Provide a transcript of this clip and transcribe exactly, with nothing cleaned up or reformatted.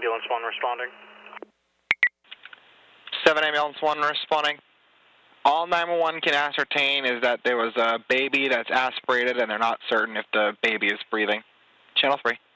Ambulance one responding. seven Ambulance one responding. All nine one one can ascertain is that there was a baby that's aspirated and they're not certain if the baby is breathing. Channel three.